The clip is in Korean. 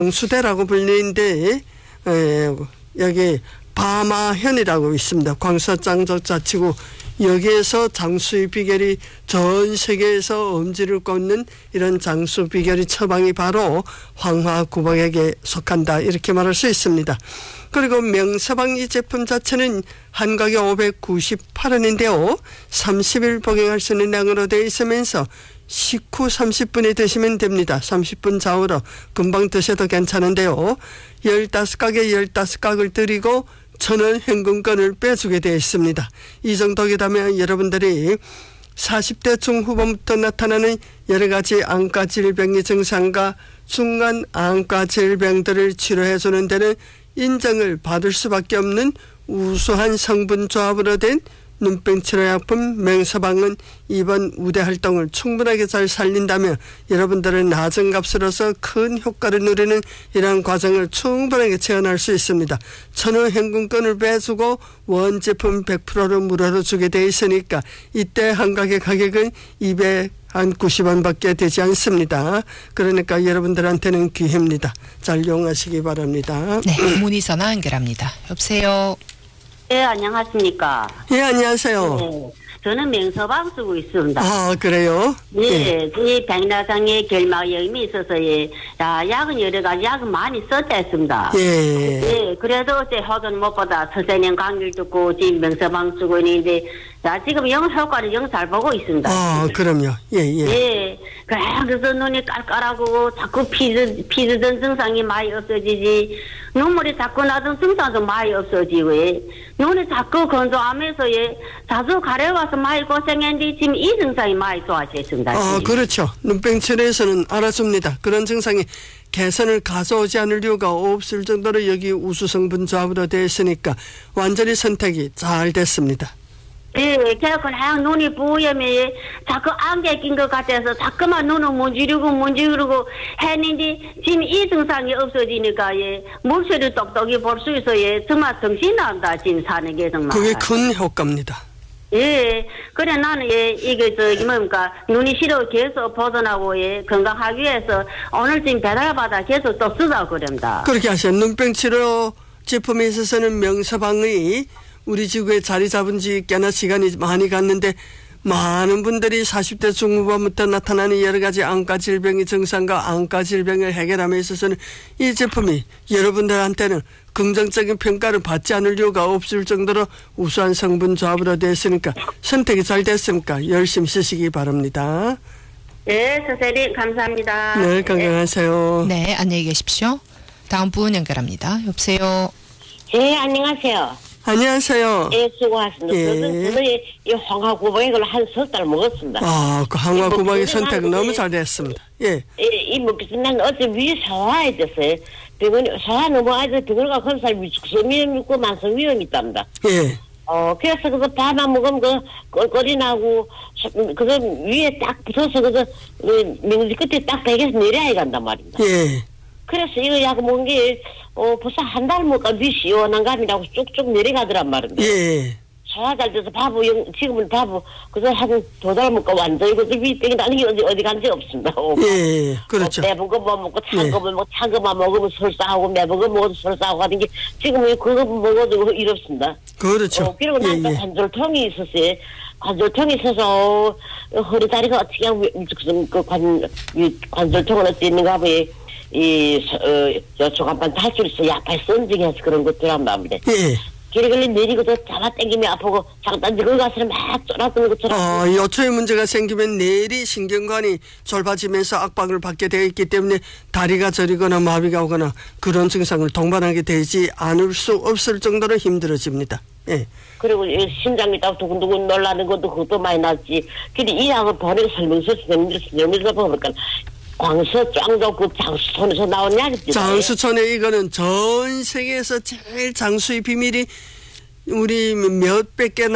광수대라고 불리는데 여기 바마현이라고 있습니다. 광서장적자치구 여기에서 장수의 비결이 전 세계에서 엄지를 꽂는 이런 장수 비결이 처방이 바로 황화구박에게 속한다 이렇게 말할 수 있습니다. 그리고 명서방 이 제품 자체는 한 가게 598원인데요. 30일 복용할 수 있는 양으로 되어 있으면서 식후 30분에 드시면 됩니다. 30분 좌우로 금방 드셔도 괜찮은데요. 15가게 15각을 드리고 1,000원 현금권을 빼주게 되어 있습니다. 이 정도이다면 여러분들이 40대 중후반부터 나타나는 여러 가지 안과 질병의 증상과 중간 안과 질병들을 치료해주는 데는 인정을 받을 수밖에 없는 우수한 성분 조합으로 된 눈병 치료약품 명서방은 이번 우대 활동을 충분하게 잘 살린다면 여러분들은 낮은 값으로서 큰 효과를 누리는 이러한 과정을 충분하게 체험할 수 있습니다. 1,000원 현금권을 빼주고 원제품 100%를 무료로 주게 돼 있으니까 이때 한 가게 가격은 290원밖에 되지 않습니다. 그러니까 여러분들한테는 기회입니다. 잘 이용하시기 바랍니다. 네, 문의 전화 연결합니다. 여보세요. 네, 안녕하십니까. 예, 안녕하세요. 네, 저는 명서방 쓰고 있습니다. 아, 그래요? 예, 이 백내장에 결막염이 있어서 약은 여러 가지 약은 많이 썼다 했습니다. 예. 예, 그래도 어제 허돈 못보다 선생님 강의를 듣고 지금 명서방 쓰고 있는데 지금 영 효과를 영 잘 보고 있습니다. 아, 그럼요. 예, 예. 예, 그래서 눈이 깔깔하고 자꾸 피드던 증상이 많이 없어지지, 눈물이 자꾸 나던 증상도 많이 없어지고, 눈이 자꾸 건조하면서 자주 가려워서 많이 고생했는데 지금 이 증상이 많이 좋아졌습니다. 아, 그렇죠. 눈병 치료에서는 알아줍니다. 그런 증상이 개선을 가져오지 않을 이유가 없을 정도로 여기 우수 성분 조합으로 되어 있으니까 완전히 선택이 잘 됐습니다. 예, 그래서 그냥 눈이 부으면 자꾸 안개 낀 것 같아서 자꾸만 눈을 문지르고 했는데 지금 이 증상이 없어지니까 목소리 똑똑히 볼 수 있어 정말 정신이 난다 지금 사는 게 정말. 그게 큰 효과입니다. 예, 그래 나는 이게 뭡니까 눈이 싫어 계속 보존하고 건강하기 위해서 오늘 지금 배달받아 계속 또 쓰자고 그럽니다. 그렇게 하세요. 눈병 치료 제품에 있어서는 명서방의 우리 지구에 자리 잡은 지 꽤나 시간이 많이 갔는데 많은 분들이 40대 중후반부터 나타나는 여러 가지 안과 질병의 증상과 안과 질병을 해결함에 있어서는 이 제품이 여러분들한테는 긍정적인 평가를 받지 않을 이유가 없을 정도로 우수한 성분 조합으로 되어 있으니까 선택이 잘 됐으니까 열심히 쓰시기 바랍니다. 네, 선생님 감사합니다. 네, 건강하세요. 네, 안녕히 계십시오. 다음 분 연결합니다. 여보세요. 예, 안녕하세요. 안녕하세요. 예, 수고하셨습니다. 예. 저는 이 황화구박에 그걸 한 석 달 먹었습니다. 아, 그 황화구박의 선택 너무 잘 됐습니다. 예. 예, 이 먹겠습니다. 난 어제 위 소화에 됐어요. 병원에 소화 너무 아이들 병원 가서 검사를 위축성 위험 있고 만성 위험이 있답니다. 예. 그래서 그거 밥만 먹으면 꼴꼴이 나고 그거 위에 딱 붙어서 그거 명지 끝에 딱 베개서 내려야 간단 말입니다. 예. 그래서 이거 약 먹은 게 벌써 한 달 먹으니까 위 시원한 감이라고 쭉쭉 내려가더란 말입니다. 예. 소화 잘 돼서 바보 지금은 바보 그래서 한 2달 먹고 완전히 그 위 땡이 나는 게 어디 간지 없습니다. 예. 그렇죠. 매운 거 못 먹고 찬 거 못 먹고 찬 거만 먹으면 설사하고 매운 거 먹어도 설사하고 하는 게 지금은 그거 먹어도 이렇습니다. 그렇죠. 그리고 난 또 관절통이 있었어요. 관절통이 있어서 허리 다리가 어떻게 하면 관절통은 어찌 있는가 하면 조간반 탈출해서 약발 선징해서 그런 것들 한 마음인데. 예. 길에 걸린 내리고도 잡아당기면 아프고 잠깐 늙은 가슴을 막 쫄아드는 것처럼. 요초에 문제가 생기면 내리 신경관이 좁아지면서 압박을 받게 되어 있기 때문에 다리가 저리거나 마비가 오거나 그런 증상을 동반하게 되지 않을 수 없을 정도로 힘들어집니다. 예. 그리고 심장이 딱 두근두근 놀라는 것도 그것도 많이 났지. 근데 이 약을 보내고 설명서 보니까 광서 짱도 그 장수촌에서 나온 약이죠. 장수촌에 이거는 전 세계에서 제일 장수의 비밀이 우리 몇백 개나